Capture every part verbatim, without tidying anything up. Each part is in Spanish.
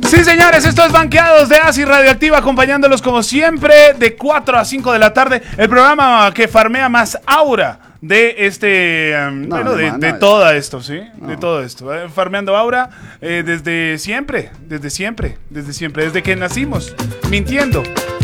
Sí, señores, esto es Banqueados de Asi Radioactiva, acompañándolos como siempre de cuatro a cinco de la tarde. El programa que farmea más aura de este, um, no, bueno, no, de, no, de no. todo esto, ¿sí? No. De todo esto. Eh, farmeando aura eh, desde siempre, desde siempre, desde siempre, desde que nacimos, mintiendo.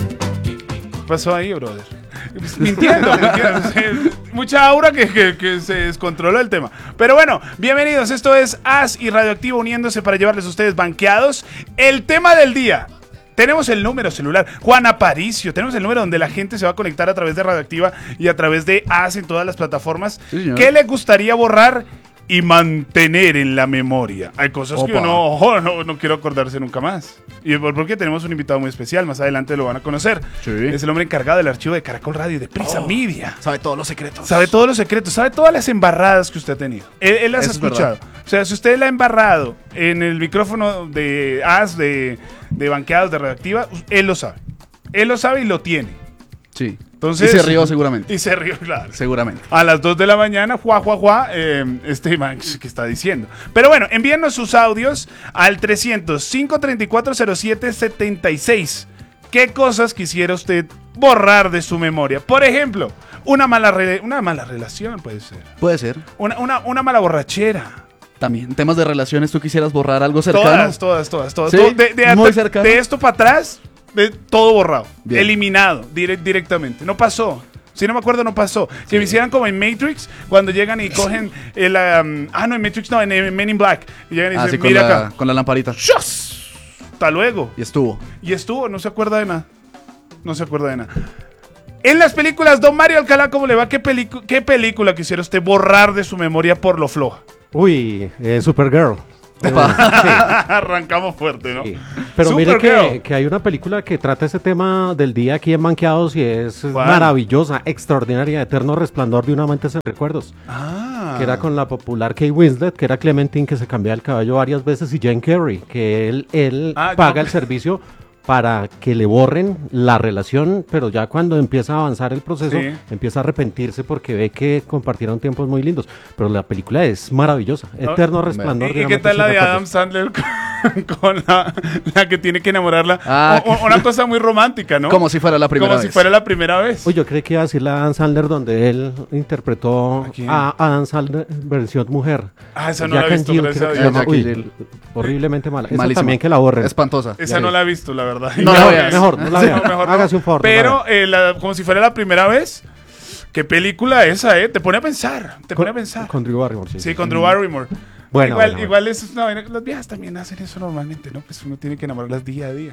¿Qué pasó ahí, brother? Mintiendo, mintiendo. Sí, mucha aura que, que, que se descontroló el tema. Pero bueno, bienvenidos. Esto es As y Radioactiva uniéndose para llevarles a ustedes Banqueados. El tema del día. Tenemos el número celular. Juan Aparicio. Tenemos el número donde la gente se va a conectar a través de Radioactiva y a través de As en todas las plataformas. Sí, ¿Qué le gustaría borrar y mantener en la memoria? Hay cosas Opa. que uno ojo, no, no quiero acordarse nunca más. Y porque tenemos un invitado muy especial, más adelante lo van a conocer. Sí. Es el hombre encargado del archivo de Caracol Radio y de Prisa Oh, Media. Sabe todos los secretos. Sabe todos los secretos, sabe todas las embarradas que usted ha tenido. Él, él las Eso ha es escuchado. verdad. O sea, si usted la ha embarrado en el micrófono de As, de, de Banqueados, de Radioactiva, él lo sabe. Él lo sabe y lo tiene. Sí. Entonces, y se rió seguramente. Y se rió, claro. Seguramente. A las dos de la mañana, juá, juá, juá, eh, este man que está diciendo. Pero bueno, envíenos sus audios al trescientos, cinco treinta y cuatro, cero siete setenta y seis. ¿Qué cosas quisiera usted borrar de su memoria? Por ejemplo, una mala, re- una mala relación puede ser. Puede ser. Una, una, una mala borrachera. También, temas de relaciones, ¿tú quisieras borrar algo cercano? Todas, todas, todas, todas. ¿Sí? Todo- de, de- Muy de- cercano. de esto para atrás, de todo borrado. Bien. Eliminado dire- directamente. No pasó. Si no me acuerdo, no pasó. Que me hicieran como en Matrix, cuando llegan y cogen el... um, ah, no, en Matrix no, en, en Men in Black. Y llegan y Ah, dicen, sí, con mira la, acá. con la lamparita. ¡Shos! Hasta luego. Y estuvo. Y estuvo, no se acuerda de nada. No se acuerda de nada. En las películas, don Mario Alcalá, ¿cómo le va? ¿Qué, pelicu- qué película quisiera usted borrar de su memoria por lo floja? Uy, eh, Supergirl. Opa. Arrancamos fuerte, ¿no? Sí. Pero mire Supergirl. que, que hay una película que trata ese tema del día aquí en Banqueados y es ¿Cuál? maravillosa, extraordinaria, Eterno Resplandor de una mente sin recuerdos. Ah. Que era con la popular Kate Winslet, que era Clementine, que se cambiaba el cabello varias veces, y Jane Carrey, que él, él Ah, paga yo- el servicio para que le borren la relación, pero ya cuando empieza a avanzar el proceso, Sí. empieza a arrepentirse porque ve que compartieron tiempos muy lindos. Pero la película es maravillosa, Eterno Resplandor. ¿Y, de y una qué mente tal la sin de Adam recuerdos. Sandler con, con la, la que tiene que enamorarla? Ah, O- o- una cosa muy romántica, ¿no? Como si fuera la primera Como vez. si fuera la primera vez. Uy, yo creí que iba a decir la Adam Sandler donde él interpretó ¿A quién? a Adam Sandler versión mujer. Ah, esa no Jack la he and visto, Jill, gracias a creo que Dios. se llama. Jack and Uy, Jill. horriblemente mala. Esa Malísima. también que la borren. Espantosa. Esa Ya no ves. la he visto, la verdad. No la veas. Mejor, no la Sí, vea. mejor no. Hágase un favor. no la Pero vea. eh, la- como si fuera la primera vez. ¿Qué película esa, eh? Te pone a pensar. Te pone a pensar. Con Drew Barrymore, sí. Sí, con Drew Barrymore. Bueno, igual, bueno, igual eso es una vaina. Las viejas también hacen eso normalmente, ¿no? Pues uno tiene que enamorarlas día a día.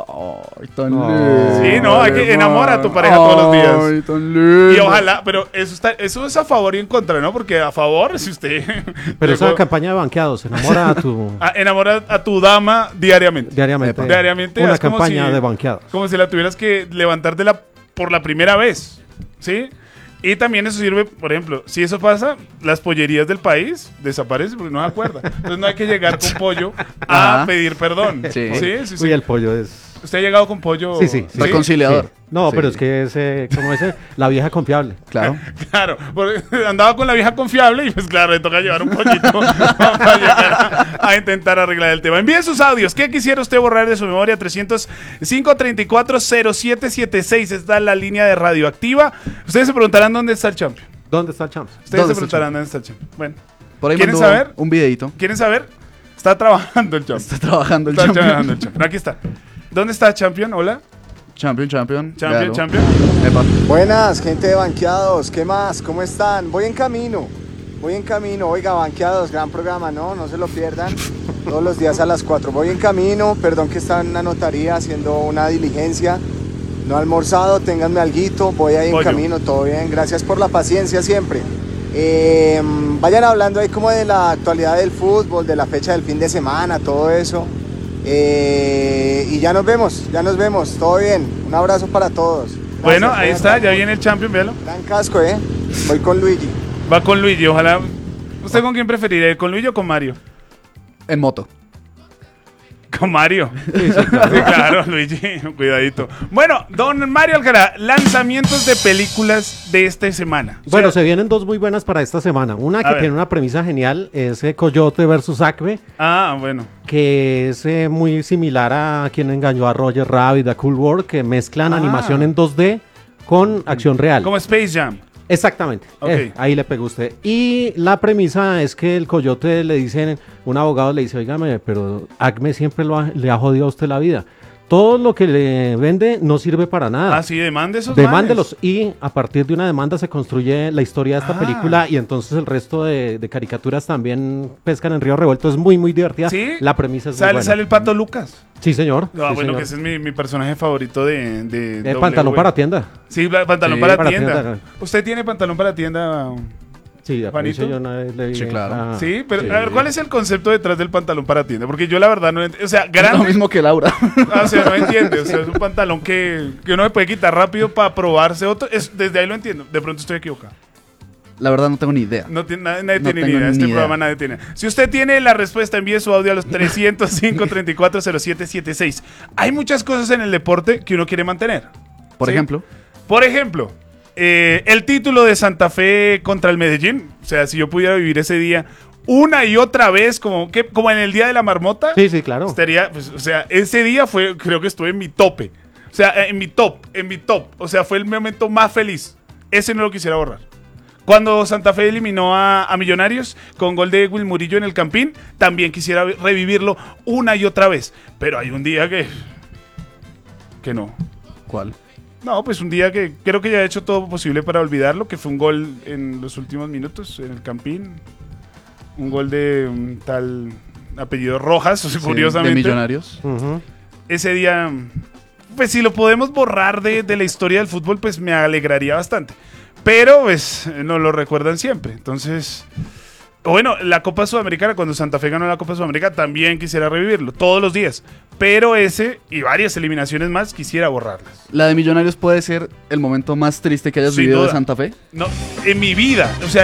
Ay, tan No. lindo. Sí, no, hay que enamora a tu pareja todos los días. Ay, tan lindo. Y ojalá, pero eso está, eso es a favor y en contra, ¿no? Porque a favor, si usted Pero esa luego- campaña de banqueados, enamora a tu... a- enamora a tu dama diariamente. diariamente. Diariamente Una es como campaña si- de banqueados. Como si la tuvieras que levantar de la, por la primera vez, ¿sí? Y también eso sirve, por ejemplo, si eso pasa, las pollerías del país desaparecen porque no se acuerda. Entonces no hay que llegar con pollo a Ajá. pedir perdón. Sí. Sí, sí, sí. Uy, el pollo es... ¿Usted ha llegado con pollo? Sí, sí, sí. Reconciliador. Sí. No, Sí. pero es que ese, como ese, la vieja confiable. Claro. Claro, porque andaba con la vieja confiable y pues claro, le toca llevar un pollito para llegar a, a intentar arreglar el tema. Envíe sus audios. ¿Qué quisiera usted borrar de su memoria? trescientos, cinco treinta y cuatro, cero siete setenta y seis. Está la línea de Radioactiva. Ustedes se preguntarán dónde está el champion. ¿Dónde está el champ? Ustedes ¿Dónde se está el preguntarán dónde está el champion. Bueno, Por ahí ¿Quieren mandó saber? un videito. ¿quieren saber? Está trabajando el champion. Está trabajando el Está champion. trabajando el champion. Aquí está. ¿Dónde está champion? Hola. Champion, champion. Champion, Véalo. champion. Epa. Buenas, gente de Banqueados, ¿qué más? ¿Cómo están? Voy en camino, voy en camino. Oiga, Banqueados, gran programa, ¿no? No se lo pierdan. Todos los días a las cuatro. Voy en camino, perdón que estaba en una notaría haciendo una diligencia. No he almorzado, ténganme alguito, voy ahí en Pollo. camino, todo bien. Gracias por la paciencia siempre. Eh, vayan hablando ahí como de la actualidad del fútbol, de la fecha del fin de semana, todo eso. Eh, y ya nos vemos, ya nos vemos, todo bien. Un abrazo para todos. Gracias, Bueno, ahí buenas está. tardes. Ya viene el champion, véalo. Gran casco, ¿eh? Voy con Luigi. Va con Luigi, ojalá. ¿Usted con quién preferiría? ¿Con Luigi o con Mario? En moto. Con Mario. Sí, sí, claro. Sí, claro, Luigi, cuidadito. Bueno, don Mario Alcaraz, lanzamientos de películas de esta semana. O Bueno, sea, se vienen dos muy buenas para esta semana. Una A que ver. tiene una premisa genial, es eh, Coyote versus Acme, Ah, bueno. que es eh, muy similar a Quien engañó a Roger Rabbit, a Cool World, que mezclan Ah. animación en dos D con acción real. Como Space Jam. Exactamente, Ok. eh, ahí le pegó usted. Y la premisa es que el Coyote le dicen, un abogado le dice, oígame, pero Acme siempre lo ha- le ha jodido a usted la vida. Todo lo que le vende no sirve para nada. Ah, sí, demande esos Demándelos, y a partir de una demanda se construye la historia de esta Ah. película, y entonces el resto de, de caricaturas también pescan en Río Revuelto. Es muy, muy divertida. ¿Sí? La premisa es muy Sale, buena. sale el Pato Lucas. Sí, señor. Ah, Sí, bueno, señor. que ese es mi, mi personaje favorito de... de Eh, W. pantalón para tienda. Sí, la- pantalón Sí, para, para tienda. tienda. ¿Usted tiene pantalón para tienda? Sí, a ¿Juanito? yo una vez le Sí, dije, claro. ah, Sí, pero sí. a ver, ¿cuál es el concepto detrás del pantalón para tienda? Porque yo la verdad no entiendo. O sea, Lo grande. mismo que Laura. Ah, o sea, no entiende. O sea, es un pantalón que, que uno se puede quitar rápido para probarse otro. Es, desde ahí lo entiendo. De pronto estoy equivocado. La verdad no tengo ni idea. No tiene, nadie, nadie No tiene ni tengo idea. ni Este idea. programa nadie tiene. Si usted tiene la respuesta, envíe su audio a los trescientos cinco, treinta y cuatro, cero siete setenta y seis. Hay muchas cosas en el deporte que uno quiere mantener. Por ¿Sí? ejemplo, Por ejemplo, eh, el título de Santa Fe contra el Medellín. O sea, si yo pudiera vivir ese día una y otra vez, como, que, como en el día de la marmota, Sí, sí, claro. estaría, pues, o sea, ese día fue, creo que estuve en mi tope. O sea, en mi top, en mi top. O sea, fue el momento más feliz. Ese no lo quisiera borrar. Cuando Santa Fe eliminó a, a Millonarios con gol de Will Murillo en el Campín, también quisiera revivirlo una y otra vez. Pero hay un día que... que no. ¿cuál? No, pues un día que creo que ya he hecho todo posible para olvidarlo, que fue un gol en los últimos minutos en el Campín. Un gol de un tal apellido Rojas, o sea, Sí, curiosamente. de Millonarios. Ujú. Ese día, pues si lo podemos borrar de, de la historia del fútbol, pues me alegraría bastante. Pero pues no lo recuerdan siempre. Entonces, bueno, la Copa Sudamericana, cuando Santa Fe ganó la Copa Sudamericana, también quisiera revivirlo, todos los días. Pero ese y varias eliminaciones más quisiera borrarlas. La de Millonarios puede ser el momento más triste que hayas Sin vivido duda. de Santa Fe. No, en mi vida, o sea,